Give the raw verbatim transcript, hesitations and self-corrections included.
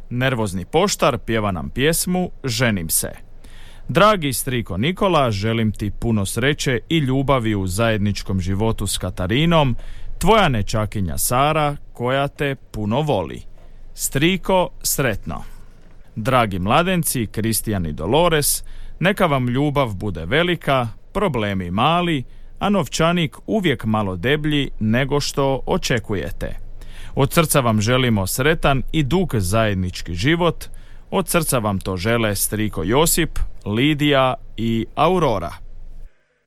Nervozni poštar pjeva nam pjesmu Ženim se. Dragi striko Nikola, želim ti puno sreće i ljubavi u zajedničkom životu s Katarinom, tvoja nečakinja Sara koja te puno voli. Striko, sretno. Dragi mladenci, Kristijan i Dolores, neka vam ljubav bude velika, problemi mali, a novčanik uvijek malo deblji nego što očekujete. Od srca vam želimo sretan i dug zajednički život. Od srca vam to žele striko Josip, Lidija i Aurora.